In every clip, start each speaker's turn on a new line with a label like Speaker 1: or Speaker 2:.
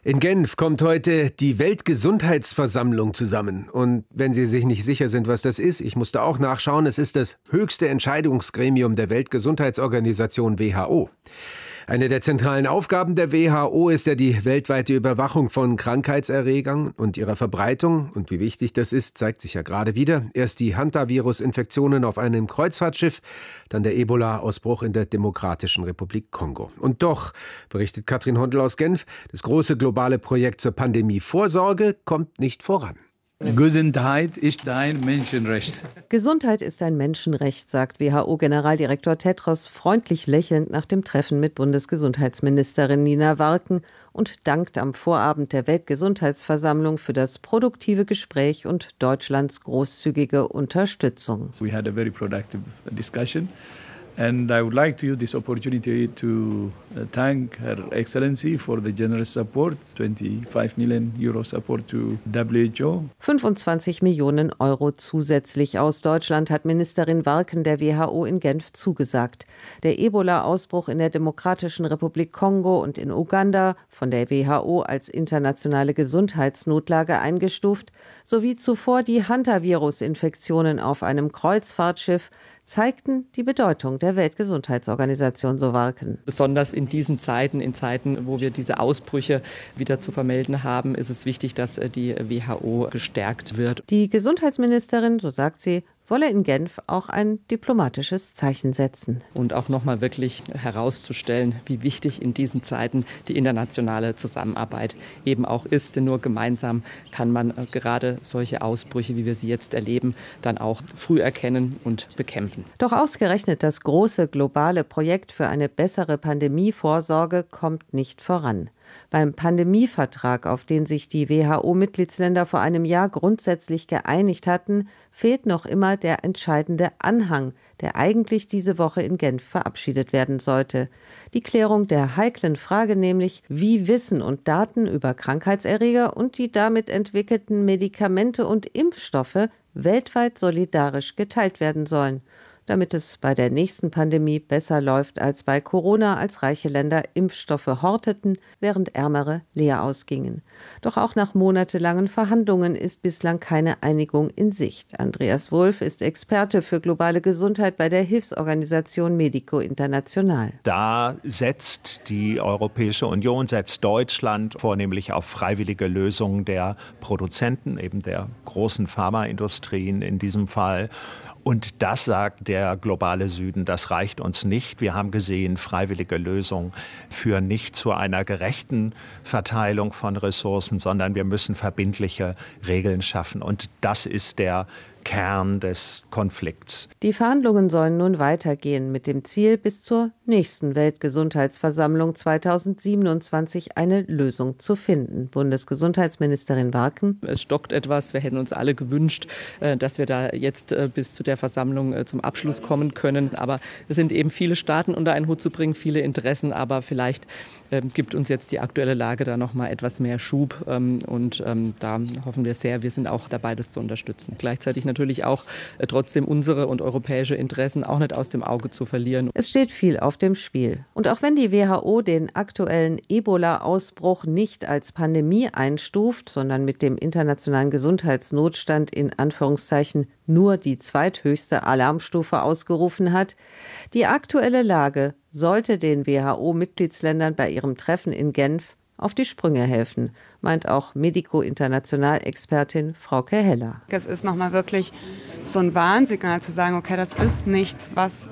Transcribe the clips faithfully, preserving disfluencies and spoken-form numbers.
Speaker 1: In Genf kommt heute die Weltgesundheitsversammlung zusammen. Und wenn Sie sich nicht sicher sind, was das ist, ich musste auch nachschauen, es ist das höchste Entscheidungsgremium der Weltgesundheitsorganisation W H O. Eine der zentralen Aufgaben der W H O ist ja die weltweite Überwachung von Krankheitserregern und ihrer Verbreitung. Und wie wichtig das ist, zeigt sich ja gerade wieder. Erst die Hantavirus-Infektionen auf einem Kreuzfahrtschiff, dann der Ebola-Ausbruch in der Demokratischen Republik Kongo. Und doch, berichtet Katrin Hondel aus Genf, das große globale Projekt zur Pandemievorsorge kommt nicht voran.
Speaker 2: Gesundheit ist ein Menschenrecht.
Speaker 3: Gesundheit ist ein Menschenrecht, sagt W H O-Generaldirektor Tedros freundlich lächelnd nach dem Treffen mit Bundesgesundheitsministerin Nina Warken und dankt am Vorabend der Weltgesundheitsversammlung für das produktive Gespräch und Deutschlands großzügige Unterstützung.
Speaker 2: We had a very productive discussion. And I would like to use this opportunity to thank Her Excellency for the generous support, twenty-five million euro support to W H O.
Speaker 3: fünfundzwanzig Millionen Euro zusätzlich aus Deutschland hat Ministerin Warken der W H O in Genf zugesagt. Der Ebola-Ausbruch in der Demokratischen Republik Kongo und in Uganda, von der W H O als internationale Gesundheitsnotlage eingestuft, sowie zuvor die Hantavirus-Infektionen auf einem Kreuzfahrtschiff, zeigten die Bedeutung der Weltgesundheitsorganisation, so Warken.
Speaker 4: Besonders in diesen Zeiten, in Zeiten, wo wir diese Ausbrüche wieder zu vermelden haben, ist es wichtig, dass die W H O gestärkt wird.
Speaker 3: Die Gesundheitsministerin, so sagt sie, wolle in Genf auch ein diplomatisches Zeichen setzen.
Speaker 4: Und auch nochmal wirklich herauszustellen, wie wichtig in diesen Zeiten die internationale Zusammenarbeit eben auch ist. Denn nur gemeinsam kann man gerade solche Ausbrüche, wie wir sie jetzt erleben, dann auch früh erkennen und bekämpfen.
Speaker 3: Doch ausgerechnet das große globale Projekt für eine bessere Pandemievorsorge kommt nicht voran. Beim Pandemievertrag, auf den sich die W H O-Mitgliedsländer vor einem Jahr grundsätzlich geeinigt hatten, fehlt noch immer der entscheidende Anhang, der eigentlich diese Woche in Genf verabschiedet werden sollte. Die Klärung der heiklen Frage nämlich, wie Wissen und Daten über Krankheitserreger und die damit entwickelten Medikamente und Impfstoffe weltweit solidarisch geteilt werden sollen, damit es bei der nächsten Pandemie besser läuft als bei Corona, als reiche Länder Impfstoffe horteten, während ärmere leer ausgingen. Doch auch nach monatelangen Verhandlungen ist bislang keine Einigung in Sicht. Andreas Wulff ist Experte für globale Gesundheit bei der Hilfsorganisation Medico International.
Speaker 5: Da setzt die Europäische Union, setzt Deutschland vornehmlich auf freiwillige Lösungen der Produzenten, eben der großen Pharmaindustrien in diesem Fall. Und das sagt der globale Süden, das reicht uns nicht. Wir haben gesehen, freiwillige Lösungen führen nicht zu einer gerechten Verteilung von Ressourcen, sondern wir müssen verbindliche Regeln schaffen. Und das ist der Kern des Konflikts.
Speaker 3: Die Verhandlungen sollen nun weitergehen mit dem Ziel, bis zur nächsten Weltgesundheitsversammlung zweitausendsiebenundzwanzig eine Lösung zu finden. Bundesgesundheitsministerin Warken.
Speaker 4: Es stockt etwas. Wir hätten uns alle gewünscht, dass wir da jetzt bis zu der Versammlung zum Abschluss kommen können. Aber es sind eben viele Staaten unter einen Hut zu bringen, viele Interessen. Aber vielleicht gibt uns jetzt die aktuelle Lage da noch mal etwas mehr Schub. Und da hoffen wir sehr, wir sind auch dabei, das zu unterstützen. Gleichzeitig natürlich auch äh, trotzdem unsere und europäische Interessen auch nicht aus dem Auge zu verlieren.
Speaker 3: Es steht viel auf dem Spiel. Und auch wenn die W H O den aktuellen Ebola-Ausbruch nicht als Pandemie einstuft, sondern mit dem internationalen Gesundheitsnotstand in Anführungszeichen nur die zweithöchste Alarmstufe ausgerufen hat, die aktuelle Lage sollte den W H O-Mitgliedsländern bei ihrem Treffen in Genf auf die Sprünge helfen, meint auch Medico International-Expertin Frauke Heller.
Speaker 6: Es ist nochmal wirklich so ein Warnsignal zu sagen, okay, das ist nichts, was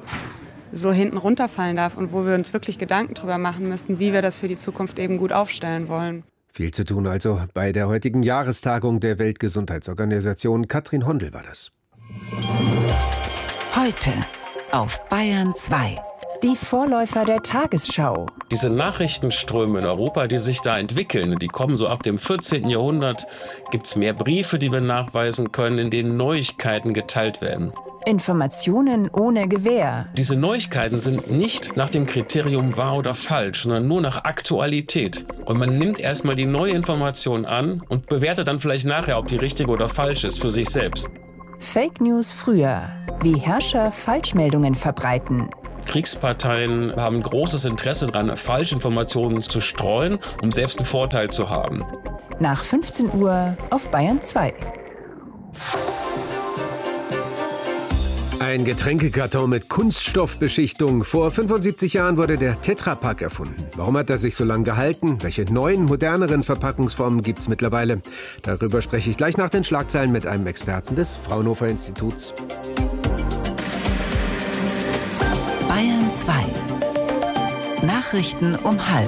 Speaker 6: so hinten runterfallen darf und wo wir uns wirklich Gedanken drüber machen müssen, wie wir das für die Zukunft eben gut aufstellen wollen.
Speaker 1: Viel zu tun also bei der heutigen Jahrestagung der Weltgesundheitsorganisation. Katrin Hondel war das.
Speaker 7: Heute auf Bayern zwei.
Speaker 8: Die Vorläufer der Tagesschau.
Speaker 9: Diese Nachrichtenströme in Europa, die sich da entwickeln, die kommen so ab dem vierzehnten Jahrhundert, gibt es mehr Briefe, die wir nachweisen können, in denen Neuigkeiten geteilt werden.
Speaker 8: Informationen ohne Gewähr.
Speaker 9: Diese Neuigkeiten sind nicht nach dem Kriterium wahr oder falsch, sondern nur nach Aktualität. Und man nimmt erstmal die neue Information an und bewertet dann vielleicht nachher, ob die richtig oder falsch ist für sich selbst.
Speaker 8: Fake News früher. Wie Herrscher Falschmeldungen verbreiten.
Speaker 9: Kriegsparteien haben großes Interesse daran, Falschinformationen zu streuen, um selbst einen Vorteil zu haben.
Speaker 8: Nach fünfzehn Uhr auf Bayern zwei.
Speaker 1: Ein Getränkekarton mit Kunststoffbeschichtung. Vor fünfundsiebzig Jahren wurde der Tetra Pak erfunden. Warum hat er sich so lange gehalten? Welche neuen, moderneren Verpackungsformen gibt es mittlerweile? Darüber spreche ich gleich nach den Schlagzeilen mit einem Experten des Fraunhofer Instituts.
Speaker 7: Bayern zwei. Nachrichten um halb.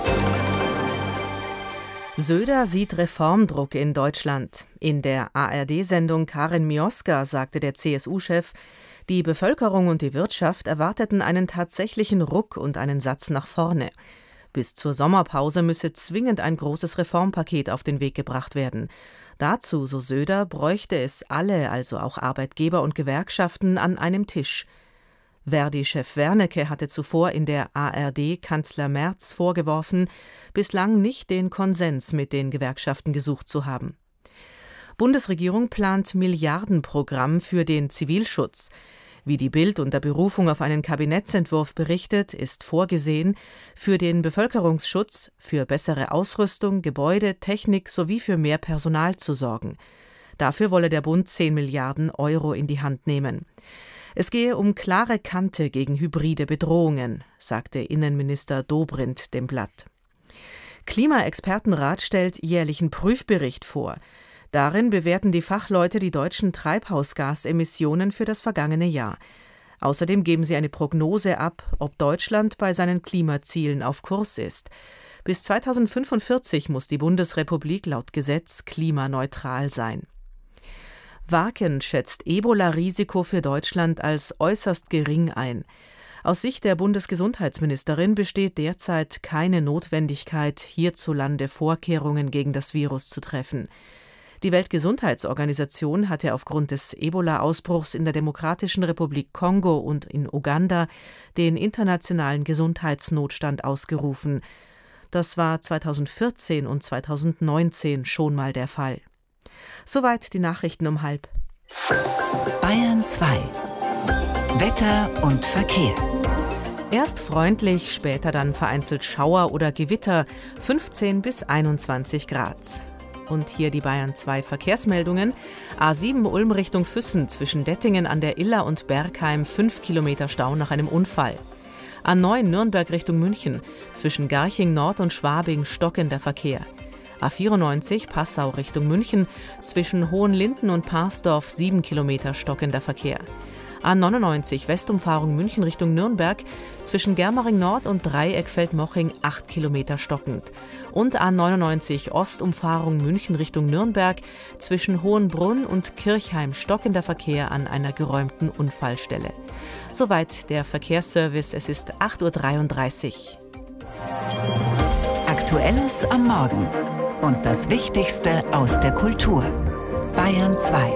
Speaker 10: Söder sieht Reformdruck in Deutschland. In der A R D-Sendung Karin Mioska sagte der C S U-Chef, die Bevölkerung und die Wirtschaft erwarteten einen tatsächlichen Ruck und einen Satz nach vorne. Bis zur Sommerpause müsse zwingend ein großes Reformpaket auf den Weg gebracht werden. Dazu, so Söder, bräuchte es alle, also auch Arbeitgeber und Gewerkschaften, an einem Tisch. Verdi-Chef Wernicke hatte zuvor in der A R D Kanzler Merz vorgeworfen, bislang nicht den Konsens mit den Gewerkschaften gesucht zu haben. Bundesregierung plant Milliardenprogramm für den Zivilschutz. Wie die Bild unter Berufung auf einen Kabinettsentwurf berichtet, ist vorgesehen, für den Bevölkerungsschutz, für bessere Ausrüstung, Gebäude, Technik sowie für mehr Personal zu sorgen. Dafür wolle der Bund zehn Milliarden Euro in die Hand nehmen. Es gehe um klare Kante gegen hybride Bedrohungen, sagte Innenminister Dobrindt dem Blatt. Klimaexpertenrat stellt jährlichen Prüfbericht vor. Darin bewerten die Fachleute die deutschen Treibhausgasemissionen für das vergangene Jahr. Außerdem geben sie eine Prognose ab, ob Deutschland bei seinen Klimazielen auf Kurs ist. Bis zweitausendfünfundvierzig muss die Bundesrepublik laut Gesetz klimaneutral sein. Waken schätzt Ebola-Risiko für Deutschland als äußerst gering ein. Aus Sicht der Bundesgesundheitsministerin besteht derzeit keine Notwendigkeit, hierzulande Vorkehrungen gegen das Virus zu treffen. Die Weltgesundheitsorganisation hatte aufgrund des Ebola-Ausbruchs in der Demokratischen Republik Kongo und in Uganda den internationalen Gesundheitsnotstand ausgerufen. Das war zweitausendvierzehn und zweitausendneunzehn schon mal der Fall. Soweit die Nachrichten um halb.
Speaker 7: Bayern zwei. Wetter und Verkehr.
Speaker 10: Erst freundlich, später dann vereinzelt Schauer oder Gewitter, fünfzehn bis einundzwanzig Grad. Und hier die Bayern zwei Verkehrsmeldungen. A sieben Ulm Richtung Füssen zwischen Dettingen an der Iller und Bergheim fünf Kilometer Stau nach einem Unfall. A neun Nürnberg Richtung München zwischen Garching Nord und Schwabing stockender Verkehr. A vierundneunzig Passau Richtung München zwischen Hohenlinden und Parsdorf sieben Kilometer stockender Verkehr. A neunundneunzig Westumfahrung München Richtung Nürnberg zwischen Germering Nord und Dreieckfeld-Moching acht Kilometer stockend. Und A neunundneunzig Ostumfahrung München Richtung Nürnberg zwischen Hohenbrunn und Kirchheim stockender Verkehr an einer geräumten Unfallstelle. Soweit der Verkehrsservice. Es ist acht Uhr dreiunddreißig.
Speaker 7: Aktuelles am Morgen und das Wichtigste aus der Kultur. Bayern zwei.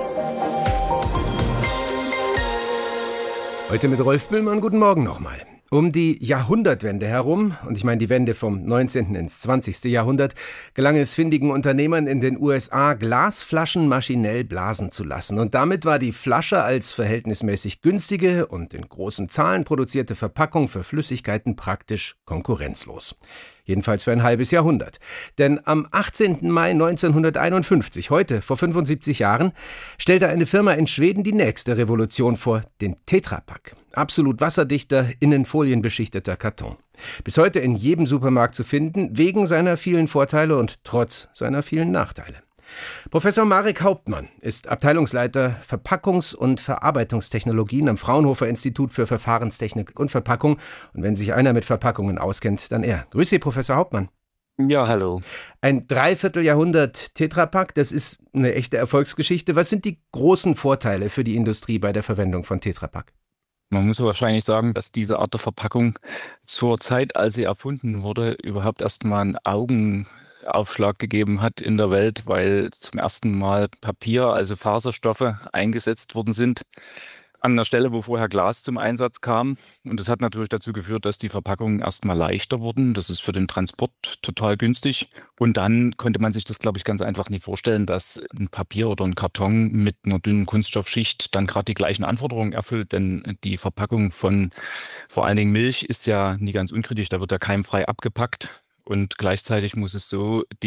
Speaker 1: Heute mit Rolf Bühlmann. Guten Morgen nochmal. Um die Jahrhundertwende herum, und ich meine die Wende vom neunzehnten ins zwanzigste Jahrhundert, gelang es findigen Unternehmern in den U S A, Glasflaschen maschinell blasen zu lassen. Und damit war die Flasche als verhältnismäßig günstige und in großen Zahlen produzierte Verpackung für Flüssigkeiten praktisch konkurrenzlos. Jedenfalls für ein halbes Jahrhundert. Denn am achtzehnten Mai neunzehnhunderteinundfünfzig, heute vor fünfundsiebzig Jahren, stellte eine Firma in Schweden die nächste Revolution vor, den Tetra Pak. Absolut wasserdichter, innen folienbeschichteter Karton. Bis heute in jedem Supermarkt zu finden, wegen seiner vielen Vorteile und trotz seiner vielen Nachteile. Professor Marek Hauptmann ist Abteilungsleiter Verpackungs- und Verarbeitungstechnologien am Fraunhofer Institut für Verfahrenstechnik und Verpackung. Und wenn sich einer mit Verpackungen auskennt, dann er. Grüß Sie, Professor Hauptmann.
Speaker 11: Ja, hallo.
Speaker 1: Ein Dreivierteljahrhundert Tetra Pak, das ist eine echte Erfolgsgeschichte. Was sind die großen Vorteile für die Industrie bei der Verwendung von Tetra Pak?
Speaker 11: Man muss wahrscheinlich sagen, dass diese Art der Verpackung zur Zeit, als sie erfunden wurde, überhaupt erstmal einen Augenaufschlag gegeben hat in der Welt, weil zum ersten Mal Papier, also Faserstoffe, eingesetzt worden sind. an einer Stelle, wo vorher Glas zum Einsatz kam. Und das hat natürlich dazu geführt, dass die Verpackungen erstmal leichter wurden. Das ist für den Transport total günstig. Und dann konnte man sich das, glaube ich, ganz einfach nicht vorstellen, dass ein Papier oder ein Karton mit einer dünnen Kunststoffschicht dann gerade die gleichen Anforderungen erfüllt. Denn die Verpackung von vor allen Dingen Milch ist ja nie ganz unkritisch. Da wird ja keimfrei abgepackt. Und gleichzeitig muss es so die